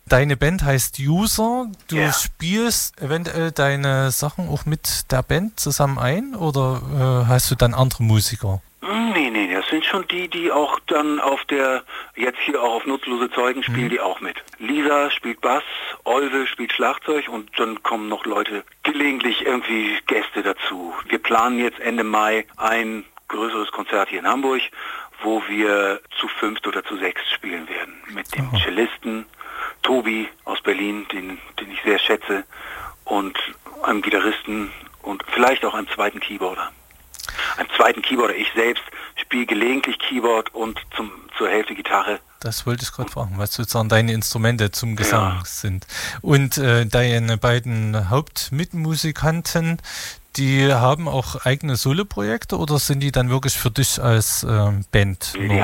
Deine Band heißt User. Du Ja. spielst eventuell deine Sachen auch mit der Band zusammen ein oder hast du dann andere Musiker? Nee, das sind schon die auch dann jetzt hier auch auf Nutzlose Zeugen spielen die auch mit. Lisa spielt Bass, Olve spielt Schlagzeug und dann kommen noch Leute, gelegentlich irgendwie Gäste dazu. Wir planen jetzt Ende Mai ein größeres Konzert hier in Hamburg, wo wir zu 5 oder zu 6 spielen werden. Mit dem Cellisten Tobi aus Berlin, den ich sehr schätze, und einem Gitarristen und vielleicht auch einem zweiten Keyboarder. Ich selbst spiele gelegentlich Keyboard und zur Hälfte Gitarre. Das wollte ich gerade fragen, was sozusagen deine Instrumente zum Gesang sind. Und deine beiden Hauptmitmusikanten, die haben auch eigene Soloprojekte oder sind die dann wirklich für dich als Band Die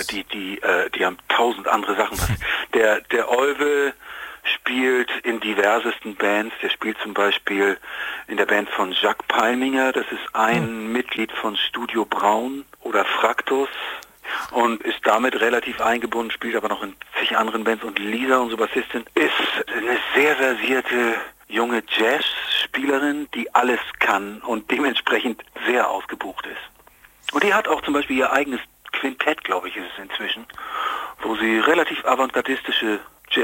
haben 1000 andere Sachen. Der Olve spielt in diversesten Bands. Der spielt zum Beispiel in der Band von Jacques Palminger. Das ist ein Mitglied von Studio Braun oder Fraktus und ist damit relativ eingebunden, spielt aber noch in zig anderen Bands. Und Lisa, unsere Bassistin, ist eine sehr versierte junge Jazzspielerin, die alles kann und dementsprechend sehr ausgebucht ist. Und die hat auch zum Beispiel ihr eigenes Quintett, glaube ich, ist es inzwischen, wo sie relativ avantgardistische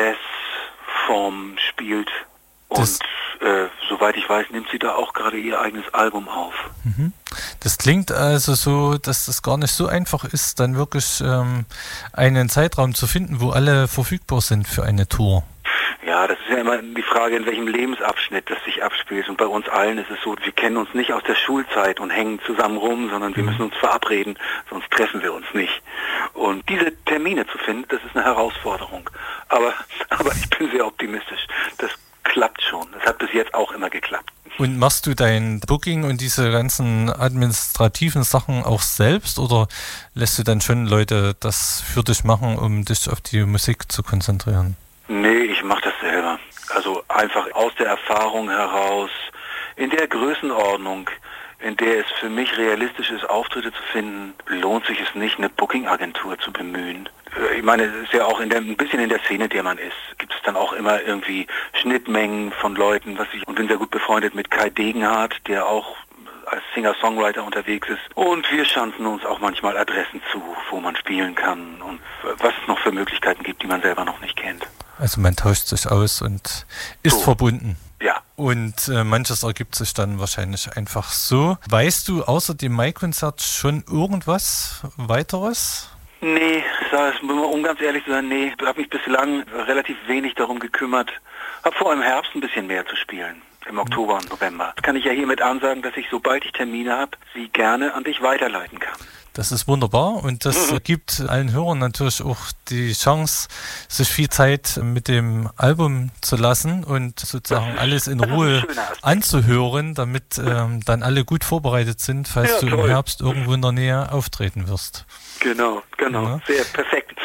Jazzformen spielt. Und soweit ich weiß, nimmt sie da auch gerade ihr eigenes Album auf. Das klingt also so, dass das gar nicht so einfach ist, dann wirklich einen Zeitraum zu finden, wo alle verfügbar sind für eine Tour. Ja, das ist ja immer die Frage, in welchem Lebensabschnitt das sich abspielt. Und bei uns allen ist es so, wir kennen uns nicht aus der Schulzeit und hängen zusammen rum, sondern wir müssen uns verabreden, sonst treffen wir uns nicht. Und diese Termine zu finden, das ist eine Herausforderung. Aber ich bin sehr optimistisch. Das klappt schon. Das hat bis jetzt auch immer geklappt. Und machst du dein Booking und diese ganzen administrativen Sachen auch selbst oder lässt du dann schon Leute das für dich machen, um dich auf die Musik zu konzentrieren? Nee, ich mache das selber. Also einfach aus der Erfahrung heraus, in der Größenordnung, in der es für mich realistisch ist, Auftritte zu finden, lohnt sich es nicht, eine Booking-Agentur zu bemühen. Ich meine, es ist ja auch ein bisschen in der Szene, in der man ist, gibt es dann auch immer irgendwie Schnittmengen von Leuten, und bin sehr gut befreundet mit Kai Degenhardt, der auch als Singer-Songwriter unterwegs ist. Und wir schanzen uns auch manchmal Adressen zu, wo man spielen kann und was es noch für Möglichkeiten gibt, die man selber noch nicht kennt. Also man tauscht sich aus und ist verbunden. Ja. Und manches ergibt sich dann wahrscheinlich einfach so. Weißt du außer dem Mai-Konzert schon irgendwas weiteres? Nee, um ganz ehrlich zu sein, nee, habe mich bislang relativ wenig darum gekümmert. Habe vor im Herbst ein bisschen mehr zu spielen, im Oktober und November. Kann ich ja hiermit ansagen, dass ich, sobald ich Termine habe, sie gerne an dich weiterleiten kann. Das ist wunderbar und das gibt allen Hörern natürlich auch die Chance, sich viel Zeit mit dem Album zu lassen und sozusagen alles in Ruhe anzuhören, damit dann alle gut vorbereitet sind, falls du im Herbst irgendwo in der Nähe auftreten wirst. Genau, ja. Sehr perfekt.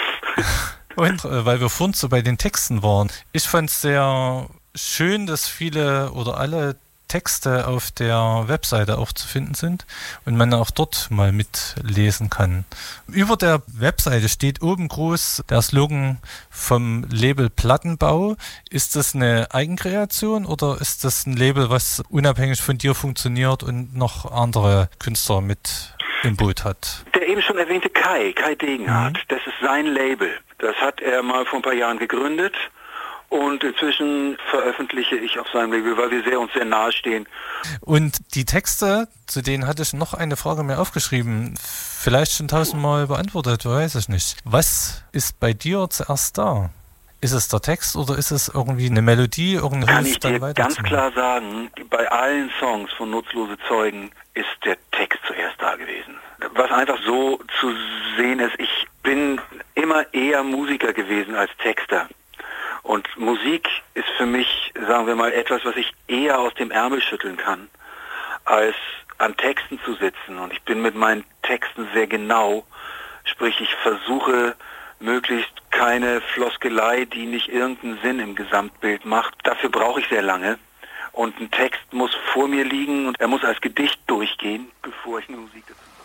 Und weil wir vorhin so bei den Texten waren, ich fand es sehr schön, dass viele oder alle Texte auf der Webseite auch zu finden sind und man auch dort mal mitlesen kann. Über der Webseite steht oben groß der Slogan vom Label Plattenbau. Ist das eine Eigenkreation oder ist das ein Label, was unabhängig von dir funktioniert und noch andere Künstler mit im Boot hat? Der eben schon erwähnte Kai Degenhardt, das ist sein Label. Das hat er mal vor ein paar Jahren gegründet. Und inzwischen veröffentliche ich auf seinem Label, weil wir uns sehr nahe stehen. Und die Texte, zu denen hatte ich noch eine Frage mehr aufgeschrieben, vielleicht schon 1000-mal beantwortet, weiß ich nicht. Was ist bei dir zuerst da? Ist es der Text oder ist es irgendwie eine Melodie, irgendein Kann ich dir ganz klar sagen, bei allen Songs von Nutzlose Zeugen ist der Text zuerst da gewesen. Was einfach so zu sehen ist, ich bin immer eher Musiker gewesen als Texter. Und Musik ist für mich, sagen wir mal, etwas, was ich eher aus dem Ärmel schütteln kann, als an Texten zu sitzen. Und ich bin mit meinen Texten sehr genau, sprich ich versuche möglichst keine Floskelei, die nicht irgendeinen Sinn im Gesamtbild macht. Dafür brauche ich sehr lange. Und ein Text muss vor mir liegen und er muss als Gedicht durchgehen, bevor ich eine Musik dazu mache.